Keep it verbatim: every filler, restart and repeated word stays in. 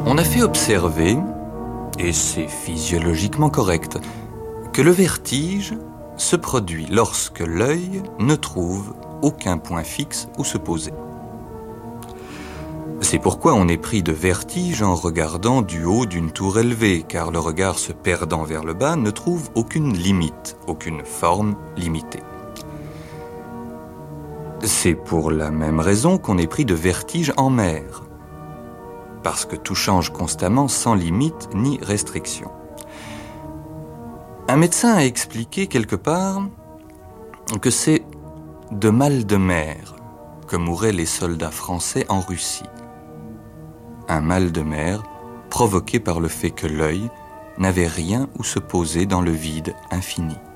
On a fait observer, et c'est physiologiquement correct, que le vertige se produit lorsque l'œil ne trouve aucun point fixe où se poser. C'est pourquoi on est pris de vertige en regardant du haut d'une tour élevée, car le regard se perdant vers le bas ne trouve aucune limite, aucune forme limitée. C'est pour la même raison qu'on est pris de vertige en mer, parce que tout change constamment sans limite ni restriction. Un médecin a expliqué quelque part que c'est de mal de mer que mouraient les soldats français en Russie. Un mal de mer provoqué par le fait que l'œil n'avait rien où se poser dans le vide infini.